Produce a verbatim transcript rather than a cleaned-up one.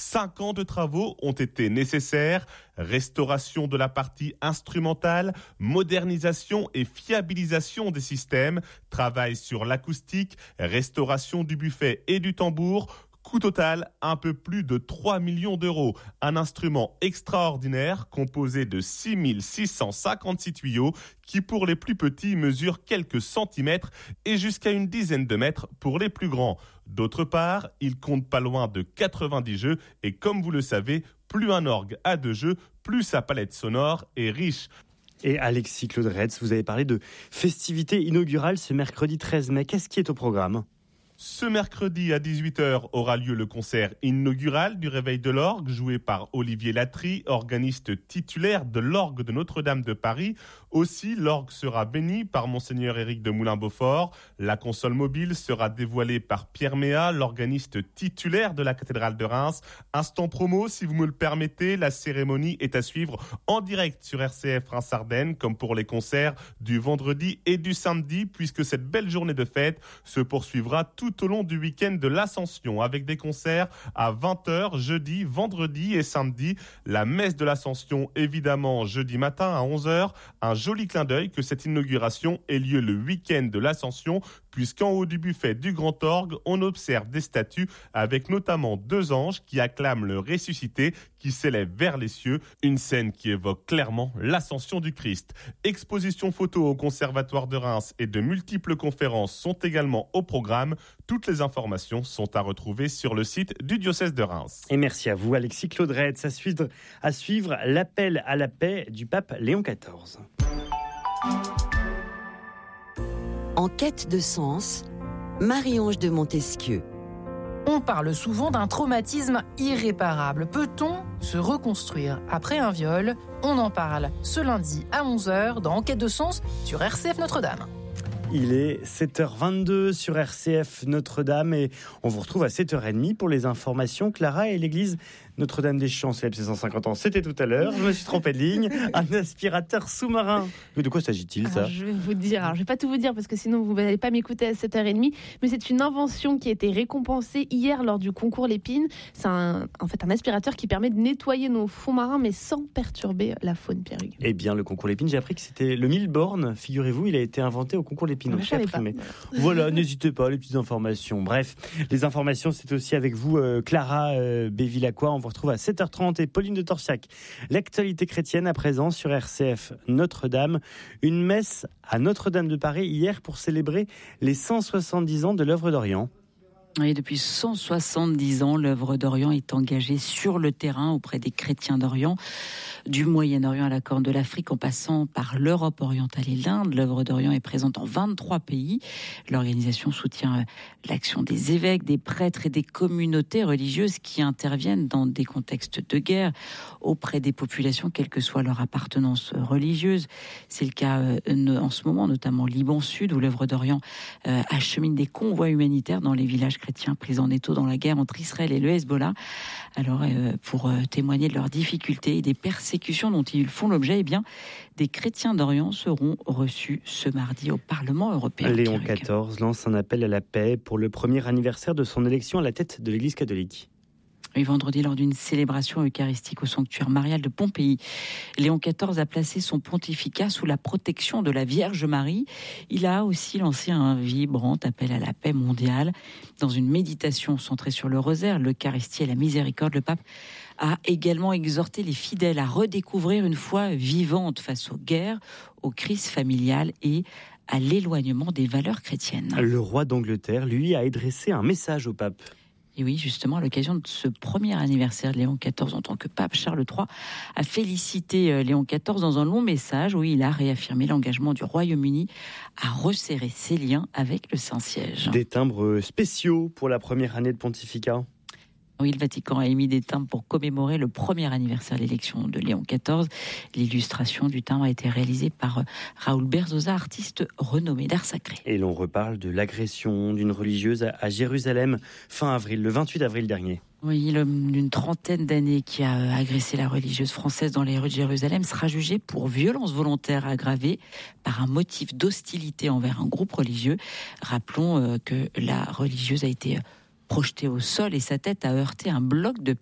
Cinq ans de travaux ont été nécessaires. Restauration de la partie instrumentale, modernisation et fiabilisation des systèmes, travail sur l'acoustique, restauration du buffet et du tambour. Coût total, un peu plus de trois millions d'euros. Un instrument extraordinaire composé de six mille six cent cinquante-six tuyaux qui pour les plus petits mesurent quelques centimètres et jusqu'à une dizaine de mètres pour les plus grands. D'autre part, il compte pas loin de quatre-vingt-dix jeux et comme vous le savez, plus un orgue a de jeux, plus sa palette sonore est riche. Et Alexis Claude Retz, vous avez parlé de festivités inaugurales ce mercredi treize mai. Qu'est-ce qui est au programme ? Ce mercredi à dix-huit heures aura lieu le concert inaugural du Réveil de l'Orgue, joué par Olivier Latry, organiste titulaire de l'Orgue de Notre-Dame de Paris. Aussi, l'orgue sera béni par Monseigneur Éric de Moulin-Beaufort. La console mobile sera dévoilée par Pierre Méat, l'organiste titulaire de la cathédrale de Reims. Instant promo, si vous me le permettez, la cérémonie est à suivre en direct sur R C F Reims-Ardennes, comme pour les concerts du vendredi et du samedi, puisque cette belle journée de fête se poursuivra tout tout au long du week-end de l'Ascension, avec des concerts à vingt heures jeudi, vendredi et samedi. La messe de l'Ascension, évidemment, jeudi matin à onze heures. Un joli clin d'œil que cette inauguration ait lieu le week-end de l'Ascension, puisqu'en haut du buffet du Grand Orgue, on observe des statues avec notamment deux anges qui acclament le ressuscité qui s'élève vers les cieux, une scène qui évoque clairement l'ascension du Christ. Exposition photo au Conservatoire de Reims et de multiples conférences sont également au programme. Toutes les informations sont à retrouver sur le site du diocèse de Reims. Et merci à vous, Alexis Claude Retz. À suivre, à suivre l'appel à la paix du pape Léon quatorze. En quête de sens, Marie-Ange de Montesquieu. On parle souvent d'un traumatisme irréparable. Peut-on se reconstruire après un viol ? On en parle ce lundi à onze heures dans Enquête de sens sur R C F Notre-Dame. Il est sept heures vingt-deux sur R C F Notre-Dame et on vous retrouve à sept heures trente pour les informations. Clara et l'église Notre-Dame-des-Champs célèbre ses cent cinquante ans. C'était tout à l'heure, je me suis trompé de ligne. Un aspirateur sous-marin. Mais de quoi s'agit-il, ça ? Alors, je vais vous dire, alors je vais pas tout vous dire parce que sinon vous n'allez pas m'écouter à sept heures trente, mais c'est une invention qui a été récompensée hier lors du concours Lépine. C'est un, en fait un aspirateur qui permet de nettoyer nos fonds marins mais sans perturber la faune, Pierre-Hugues. Eh bien, le concours Lépine, j'ai appris que c'était le Milborn, figurez-vous, il a été inventé au concours Lépine. Je savais pas. Voilà, n'hésitez pas, les petites informations. Bref, les informations, c'est aussi avec vous, euh, Clara euh, Bévilacqua. On vous retrouve à sept heures trente et Pauline de Torsiac. L'actualité chrétienne à présent sur R C F Notre-Dame. Une messe à Notre-Dame de Paris hier pour célébrer les cent soixante-dix ans de l'œuvre d'Orient. Oui, depuis cent soixante-dix ans, l'œuvre d'Orient est engagée sur le terrain auprès des chrétiens d'Orient, du Moyen-Orient à la Corne de l'Afrique, en passant par l'Europe orientale et l'Inde. L'œuvre d'Orient est présente en vingt-trois pays. L'organisation soutient l'action des évêques, des prêtres et des communautés religieuses qui interviennent dans des contextes de guerre auprès des populations, quelle que soit leur appartenance religieuse. C'est le cas en ce moment, notamment au Liban Sud, où l'œuvre d'Orient achemine des convois humanitaires dans les villages chrétiens pris en étau dans la guerre entre Israël et le Hezbollah. Alors, euh, pour euh, témoigner de leurs difficultés et des persécutions dont ils font l'objet, eh bien, des chrétiens d'Orient seront reçus ce mardi au Parlement européen. Léon quatorze lance un appel à la paix pour le premier anniversaire de son élection à la tête de l'Église catholique. Oui, vendredi, lors d'une célébration eucharistique au sanctuaire marial de Pompéi, Léon quatorze a placé son pontificat sous la protection de la Vierge Marie. Il a aussi lancé un vibrant appel à la paix mondiale. Dans une méditation centrée sur le rosaire, l'Eucharistie et la miséricorde, le pape a également exhorté les fidèles à redécouvrir une foi vivante face aux guerres, aux crises familiales et à l'éloignement des valeurs chrétiennes. Le roi d'Angleterre, lui, a adressé un message au pape. Et oui, justement, à l'occasion de ce premier anniversaire de Léon quatorze en tant que pape, Charles trois a félicité Léon quatorze dans un long message où il a réaffirmé l'engagement du Royaume-Uni à resserrer ses liens avec le Saint-Siège. Des timbres spéciaux pour la première année de pontificat. Oui, le Vatican a émis des timbres pour commémorer le premier anniversaire de l'élection de Léon quatorze. L'illustration du timbre a été réalisée par Raoul Berzosa, artiste renommé d'art sacré. Et l'on reparle de l'agression d'une religieuse à Jérusalem fin avril, le vingt-huit avril dernier. Oui, l'homme d'une trentaine d'années qui a agressé la religieuse française dans les rues de Jérusalem sera jugé pour violence volontaire aggravée par un motif d'hostilité envers un groupe religieux. Rappelons que la religieuse a été projetée au sol et sa tête a heurté un bloc de